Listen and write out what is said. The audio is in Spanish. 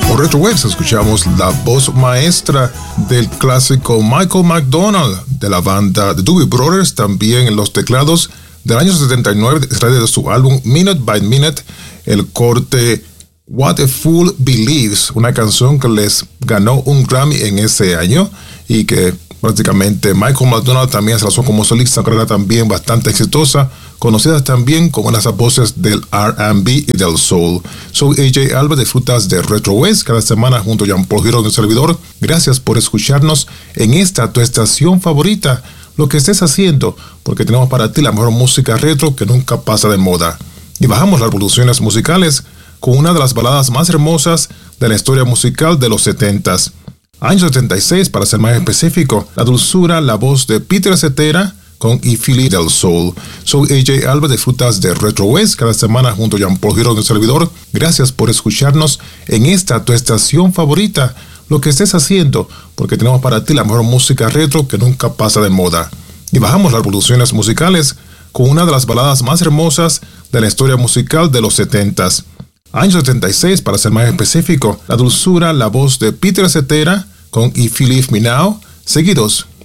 Por Retro Waves escuchamos la voz maestra del clásico Michael McDonald de la banda The Doobie Brothers, también en los teclados del año 79, extraído de su álbum Minute by Minute, el corte What a Fool Believes, una canción que les ganó un Grammy en ese año y que prácticamente Michael McDonald también se lanzó como solista, una carrera también bastante exitosa, conocidas también como las voces del R&B y del soul. Soy AJ Alba, disfrutas de Retro West cada semana junto a Jean Paul Giro, un servidor. Gracias por escucharnos en esta tu estación favorita, lo que estés haciendo, porque tenemos para ti la mejor música retro que nunca pasa de moda. Y bajamos las revoluciones musicales con una de las baladas más hermosas de la historia musical de los 70s. Año 76, para ser más específico, la dulzura, la voz de Peter Cetera con If You Lead del Soul. Soy AJ Alba, disfrutas de Retro West cada semana junto a Jean Paul Giro, un servidor. Gracias por escucharnos en esta tu estación favorita, lo que estés haciendo, porque tenemos para ti la mejor música retro que nunca pasa de moda. Y bajamos las revoluciones musicales con una de las baladas más hermosas de la historia musical de los 70s. Año 76, para ser más específico, la dulzura, la voz de Peter Cetera con If You Leave Me Now, seguidos